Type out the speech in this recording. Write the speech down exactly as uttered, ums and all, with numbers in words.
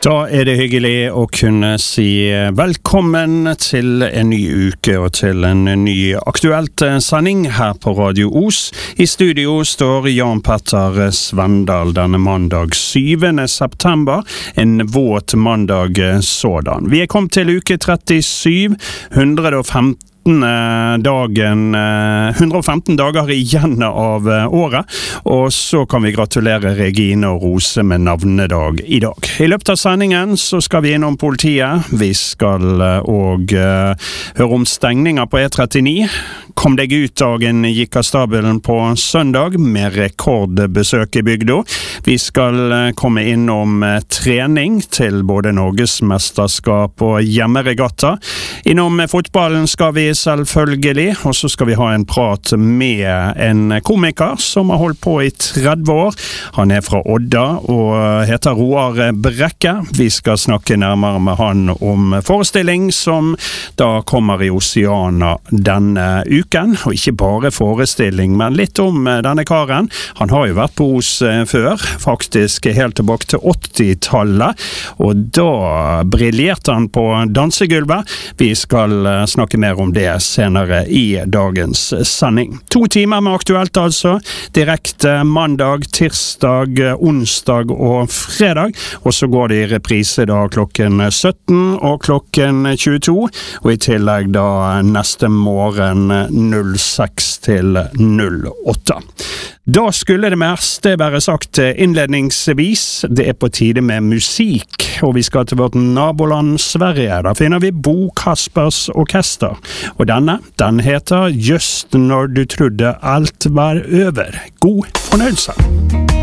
Da er det hyggelig å kunne si velkommen til en ny uke og til en ny aktuelt sending her på Radio Os. I studio står Jan Petter Svendal denne mandag syvende september, en våt mandag sådan. Vi er kommet til uke trettisju, hundre og femten dagen, hundre og femten dager igjen av året, og så kan vi gratulere Regine og Rose med navnedag i dag. I løpet av sendingen så skal vi innom politiet, vi skal også høre om stengninger på E trettini. Kom deg ut-dagen gikk av stabelen på søndag med rekordbesøk i bygda. Vi skal komme innom trening til både Norgesmesterskap og hjemmeregatta. Innom fotballen skal vi selvfølgelig, og så skal vi ha en prat med en komiker som har holdt på i tretti år. Han er fra Odda og heter Roar Brekke. Vi skal snakke nærmere med han om forestilling som da kommer i Oceana denne uken. Og ikke bare forestilling, men litt om denne karen. Han har jo vært på Os før, faktisk helt tilbake til åttitallet, og da briljerte han på dansegulvet. Vi skal snakke mer om det senere i dagens sending. To timer med aktuelt altså, direkte mandag, tirsdag, onsdag og fredag, og så går det i reprise da klokken sytten og klokken tjueto, og i tillegg da neste morgen null seks til null åtte. Da skulle det meste være sagt innledningsvis. Det er på tide med musikk, og vi skal til vårt naboland Sverige. Da finner vi Bo Kaspers Orkester, og denne, den heter Just når du trodde alt var over. God fornøyelse!